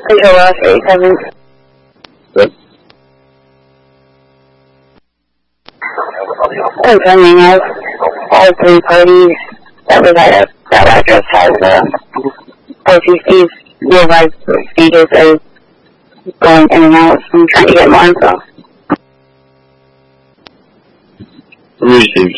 HOF 87. Good. Coming out, all three parties that was at that address has OCC's realized procedures are going in and out. I'm trying to get more info. Received.